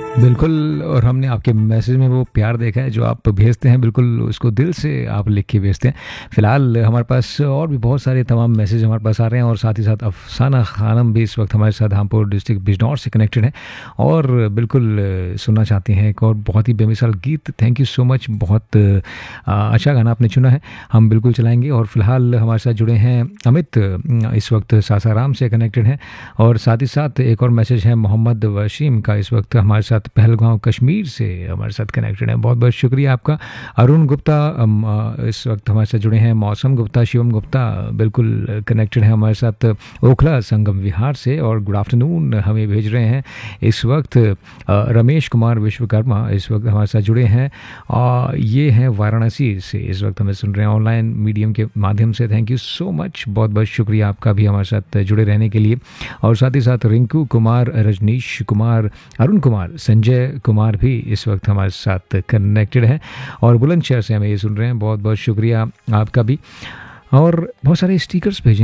बिल्कुल, और हमने आपके मैसेज में वो प्यार देखा है जो आप भेजते हैं, बिल्कुल उसको दिल से आप लिख के भेजते हैं। फ़िलहाल हमारे पास और भी बहुत सारे तमाम मैसेज हमारे पास आ रहे हैं और साथ ही साथ अफ़साना ख़ानम भी इस वक्त हमारे साथ धामपुर डिस्ट्रिक्ट बिजनौर से कनेक्टेड हैं और बिल्कुल सुनना चाहती हैं एक और बहुत ही बेमिसाल गीत। थैंक यू सो मच, बहुत अच्छा गाना आपने चुना है, हम बिल्कुल चलाएँगे। और फ़िलहाल हमारे साथ जुड़े हैं अमित, इस वक्त सासाराम से कनेक्टेड हैं और साथ ही साथ एक और मैसेज है मोहम्मद वसीम का, इस वक्त हमारे साथ पहलगाम कश्मीर से हमारे साथ कनेक्टेड है। बहुत बहुत शुक्रिया आपका। अरुण गुप्ता इस वक्त हमारे साथ जुड़े हैं, मौसम गुप्ता, शिवम गुप्ता बिल्कुल कनेक्टेड है हमारे साथ ओखला संगम विहार से और गुड आफ्टरनून हमें भेज रहे हैं इस वक्त। रमेश कुमार विश्वकर्मा इस वक्त हमारे साथ जुड़े हैं और ये हैं वाराणसी से, इस वक्त हमें सुन रहे हैं ऑनलाइन मीडियम के माध्यम से। थैंक यू सो मच, बहुत बहुत शुक्रिया आपका भी हमारे साथ जुड़े रहने के लिए। और साथ ही साथ रिंकू कुमार, रजनीश कुमार, अरुण कुमार, संजय कुमार भी इस वक्त हमारे साथ कनेक्टेड हैं और बुलंदशहर से हमें ये सुन रहे हैं। बहुत बहुत शुक्रिया आपका भी। और बहुत सारे स्टिकर्स भेजे